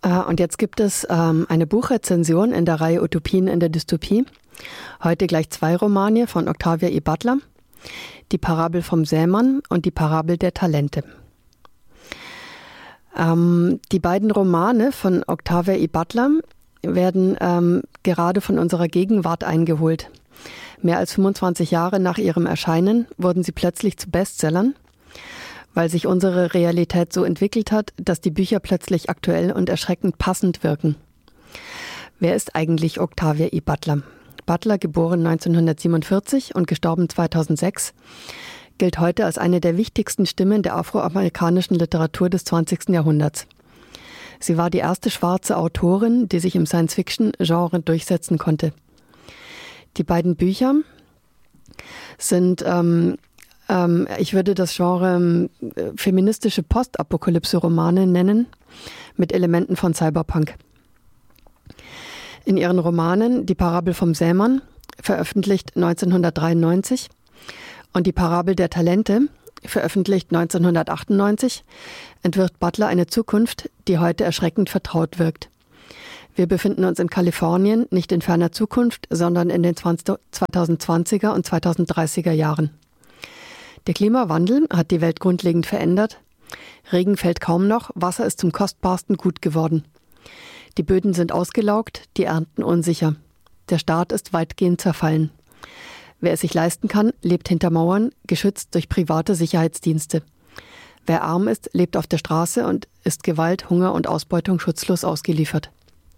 Und jetzt gibt es eine Buchrezension in der Reihe Utopien in der Dystopie. Heute gleich 2 Romane von Octavia E. Butler. Die Parabel vom Sämann und die Parabel der Talente. Die beiden Romane von Octavia E. Butler werden gerade von unserer Gegenwart eingeholt. Mehr als 25 Jahre nach ihrem Erscheinen wurden sie plötzlich zu Bestsellern, weil sich unsere Realität so entwickelt hat, dass die Bücher plötzlich aktuell und erschreckend passend wirken. Wer ist eigentlich Octavia E. Butler? Butler, geboren 1947 und gestorben 2006, gilt heute als eine der wichtigsten Stimmen der afroamerikanischen Literatur des 20. Jahrhunderts. Sie war die erste schwarze Autorin, die sich im Science-Fiction-Genre durchsetzen konnte. Die beiden Bücher sind, ich würde das Genre feministische Postapokalypse-Romane nennen, mit Elementen von Cyberpunk. In ihren Romanen Die Parabel vom Sämann, veröffentlicht 1993, und Die Parabel der Talente, veröffentlicht 1998, entwirft Butler eine Zukunft, die heute erschreckend vertraut wirkt. Wir befinden uns in Kalifornien, nicht in ferner Zukunft, sondern in den 2020er und 2030er Jahren. Der Klimawandel hat die Welt grundlegend verändert. Regen fällt kaum noch, Wasser ist zum kostbarsten Gut geworden. Die Böden sind ausgelaugt, die Ernten unsicher. Der Staat ist weitgehend zerfallen. Wer es sich leisten kann, lebt hinter Mauern, geschützt durch private Sicherheitsdienste. Wer arm ist, lebt auf der Straße und ist Gewalt, Hunger und Ausbeutung schutzlos ausgeliefert.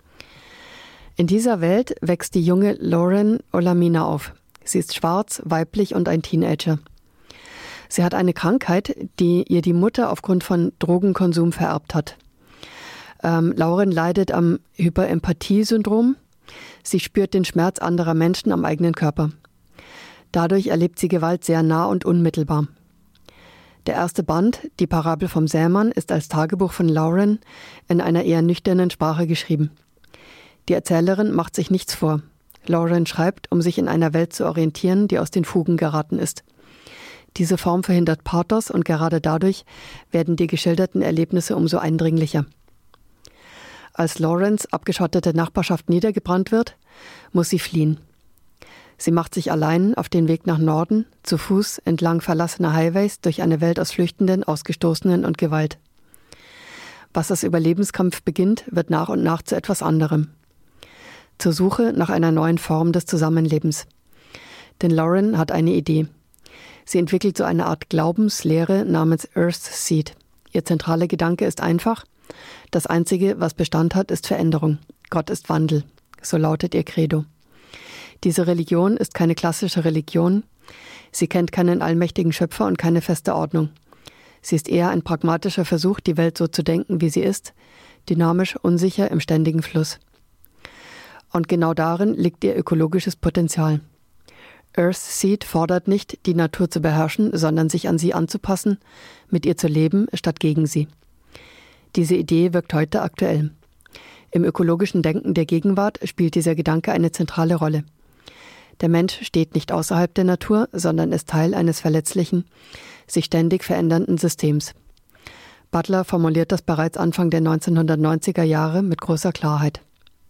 In dieser Welt wächst die junge Lauren Olamina auf. Sie ist schwarz, weiblich und ein Teenager. Sie hat eine Krankheit, die ihr die Mutter aufgrund von Drogenkonsum vererbt hat. Lauren leidet am Hyperempathie-Syndrom. Sie spürt den Schmerz anderer Menschen am eigenen Körper. Dadurch erlebt sie Gewalt sehr nah und unmittelbar. Der erste Band, Die Parabel vom Sämann, ist als Tagebuch von Lauren in einer eher nüchternen Sprache geschrieben. Die Erzählerin macht sich nichts vor. Lauren schreibt, um sich in einer Welt zu orientieren, die aus den Fugen geraten ist. Diese Form verhindert Pathos und gerade dadurch werden die geschilderten Erlebnisse umso eindringlicher. Als Laurens abgeschottete Nachbarschaft niedergebrannt wird, muss sie fliehen. Sie macht sich allein auf den Weg nach Norden, zu Fuß entlang verlassener Highways durch eine Welt aus Flüchtenden, Ausgestoßenen und Gewalt. Was als Überlebenskampf beginnt, wird nach und nach zu etwas anderem. Zur Suche nach einer neuen Form des Zusammenlebens. Denn Lauren hat eine Idee. Sie entwickelt so eine Art Glaubenslehre namens Earthseed. Ihr zentraler Gedanke ist einfach: Das Einzige, was Bestand hat, ist Veränderung. Gott ist Wandel. So lautet ihr Credo. Diese Religion ist keine klassische Religion. Sie kennt keinen allmächtigen Schöpfer und keine feste Ordnung. Sie ist eher ein pragmatischer Versuch, die Welt so zu denken, wie sie ist, dynamisch, unsicher, im ständigen Fluss. Und genau darin liegt ihr ökologisches Potenzial. Earthseed fordert nicht, die Natur zu beherrschen, sondern sich an sie anzupassen, mit ihr zu leben, statt gegen sie. Diese Idee wirkt heute aktuell. Im ökologischen Denken der Gegenwart spielt dieser Gedanke eine zentrale Rolle. Der Mensch steht nicht außerhalb der Natur, sondern ist Teil eines verletzlichen, sich ständig verändernden Systems. Butler formuliert das bereits Anfang der 1990er Jahre mit großer Klarheit.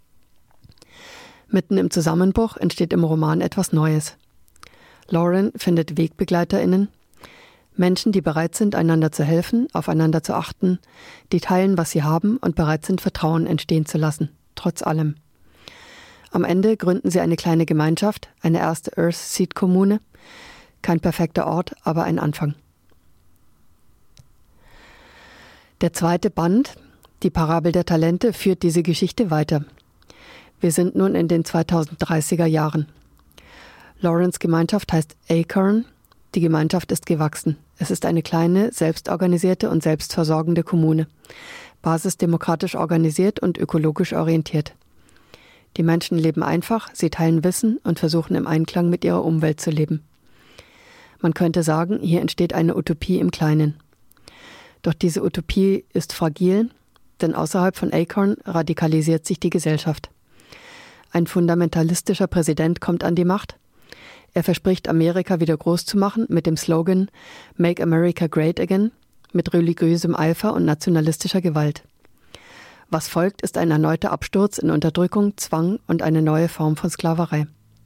Mitten im Zusammenbruch entsteht im Roman etwas Neues. Lauren findet WegbegleiterInnen, Menschen, die bereit sind, einander zu helfen, aufeinander zu achten, die teilen, was sie haben und bereit sind, Vertrauen entstehen zu lassen, trotz allem. Am Ende gründen sie eine kleine Gemeinschaft, eine erste Earthseed-Kommune. Kein perfekter Ort, aber ein Anfang. Der zweite Band, Die Parabel der Talente, führt diese Geschichte weiter. Wir sind nun in den 2030er Jahren. Laurens Gemeinschaft heißt Acorn. Die Gemeinschaft ist gewachsen. Es ist eine kleine, selbstorganisierte und selbstversorgende Kommune, basisdemokratisch organisiert und ökologisch orientiert. Die Menschen leben einfach, sie teilen Wissen und versuchen im Einklang mit ihrer Umwelt zu leben. Man könnte sagen, hier entsteht eine Utopie im Kleinen. Doch diese Utopie ist fragil, denn außerhalb von Acorn radikalisiert sich die Gesellschaft. Ein fundamentalistischer Präsident kommt an die Macht. Er verspricht, Amerika wieder groß zu machen mit dem Slogan Make America Great Again, mit religiösem Eifer und nationalistischer Gewalt. Was folgt, ist ein erneuter Absturz in Unterdrückung, Zwang und eine neue Form von Sklaverei.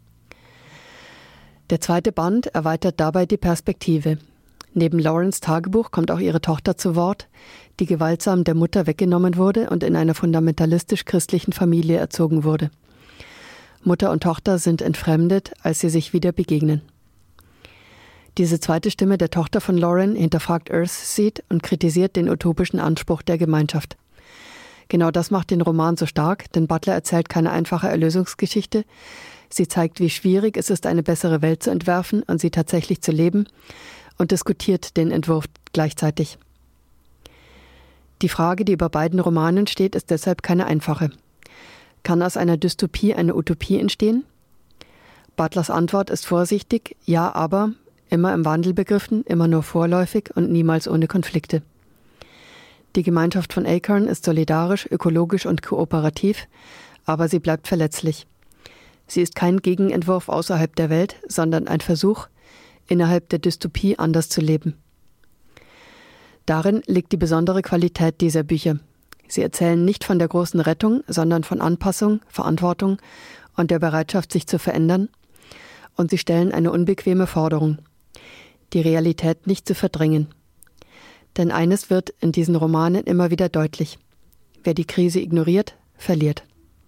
Der zweite Band erweitert dabei die Perspektive. Neben Laurens Tagebuch kommt auch ihre Tochter zu Wort, die gewaltsam der Mutter weggenommen wurde und in einer fundamentalistisch-christlichen Familie erzogen wurde. Mutter und Tochter sind entfremdet, als sie sich wieder begegnen. Diese zweite Stimme der Tochter von Lauren hinterfragt Earthseed und kritisiert den utopischen Anspruch der Gemeinschaft. Genau das macht den Roman so stark, denn Butler erzählt keine einfache Erlösungsgeschichte. Sie zeigt, wie schwierig es ist, eine bessere Welt zu entwerfen und sie tatsächlich zu leben, und diskutiert den Entwurf gleichzeitig. Die Frage, die über beiden Romanen steht, ist deshalb keine einfache. Kann aus einer Dystopie eine Utopie entstehen? Butlers Antwort ist vorsichtig, ja, aber immer im Wandel begriffen, immer nur vorläufig und niemals ohne Konflikte. Die Gemeinschaft von Acorn ist solidarisch, ökologisch und kooperativ, aber sie bleibt verletzlich. Sie ist kein Gegenentwurf außerhalb der Welt, sondern ein Versuch, innerhalb der Dystopie anders zu leben. Darin liegt die besondere Qualität dieser Bücher. Sie erzählen nicht von der großen Rettung, sondern von Anpassung, Verantwortung und der Bereitschaft, sich zu verändern. Und sie stellen eine unbequeme Forderung: die Realität nicht zu verdrängen. Denn eines wird in diesen Romanen immer wieder deutlich: Wer die Krise ignoriert, verliert.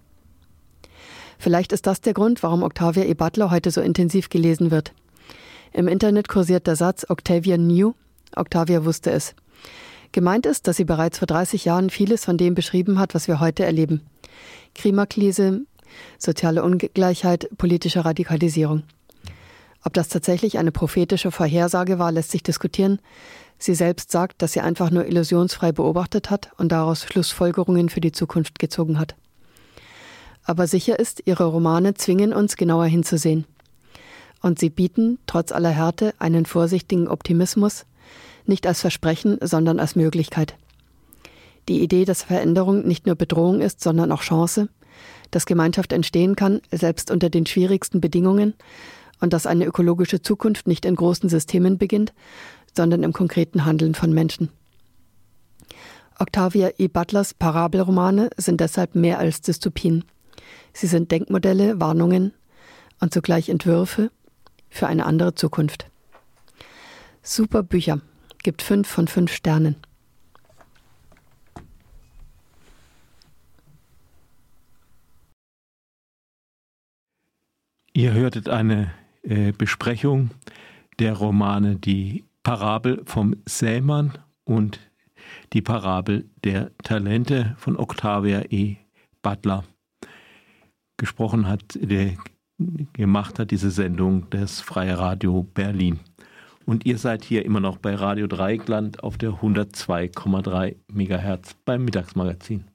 Vielleicht ist das der Grund, warum Octavia E. Butler heute so intensiv gelesen wird. Im Internet kursiert der Satz Octavia knew, Octavia wusste es. Gemeint ist, dass sie bereits vor 30 Jahren vieles von dem beschrieben hat, was wir heute erleben. Klimakrise, soziale Ungleichheit, politische Radikalisierung. Ob das tatsächlich eine prophetische Vorhersage war, lässt sich diskutieren. Sie selbst sagt, dass sie einfach nur illusionsfrei beobachtet hat und daraus Schlussfolgerungen für die Zukunft gezogen hat. Aber sicher ist, ihre Romane zwingen uns, genauer hinzusehen. Und sie bieten, trotz aller Härte, einen vorsichtigen Optimismus, nicht als Versprechen, sondern als Möglichkeit. Die Idee, dass Veränderung nicht nur Bedrohung ist, sondern auch Chance, dass Gemeinschaft entstehen kann, selbst unter den schwierigsten Bedingungen, und dass eine ökologische Zukunft nicht in großen Systemen beginnt, sondern im konkreten Handeln von Menschen. Octavia E. Butlers Parabelromane sind deshalb mehr als Dystopien. Sie sind Denkmodelle, Warnungen und zugleich Entwürfe für eine andere Zukunft. Super Bücher. Gibt 5 von 5 Sternen. Ihr hörtet eine Besprechung der Romane Die Parabel vom Sämann und Die Parabel der Talente von Octavia E. Butler. Gemacht hat diese Sendung das Freie Radio Berlin. Und ihr seid hier immer noch bei Radio Dreieckland auf der 102,3 MHz beim Mittagsmagazin.